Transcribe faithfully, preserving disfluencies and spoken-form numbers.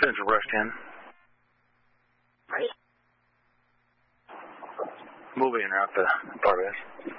Central Rush ten. Right. We'll be en route to Barbas.